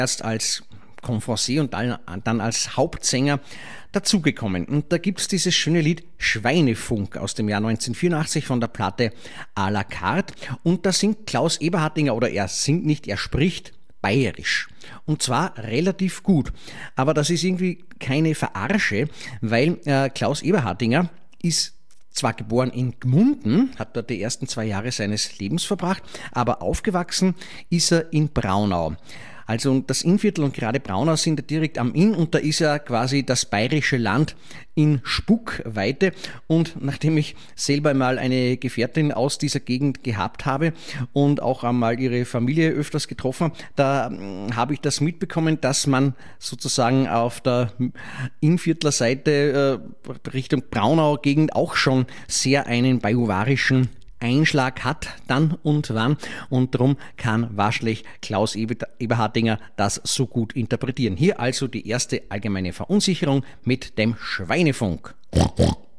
erst als Confrancier und dann als Hauptsänger dazugekommen. Und da gibt's dieses schöne Lied Schweinefunk aus dem Jahr 1984 von der Platte à la carte. Und da singt Klaus Eberhardinger, oder er singt nicht, er spricht bayerisch. Und zwar relativ gut. Aber das ist irgendwie keine Verarsche, weil Klaus Eberhardinger ist zwar geboren in Gmunden, hat dort die ersten 2 Jahre seines Lebens verbracht, aber aufgewachsen ist er in Braunau. Also das Innviertel und gerade Braunau sind ja direkt am Inn und da ist ja quasi das bayerische Land in Spuckweite. Und nachdem ich selber mal eine Gefährtin aus dieser Gegend gehabt habe und auch einmal ihre Familie öfters getroffen, da habe ich das mitbekommen, dass man sozusagen auf der Innviertler Seite Richtung Braunau-Gegend auch schon sehr einen bajuwarischen Einschlag hat, dann und wann, und darum kann wahrscheinlich Klaus Eberhardinger das so gut interpretieren. Hier also die erste allgemeine Verunsicherung mit dem Schweinefunk.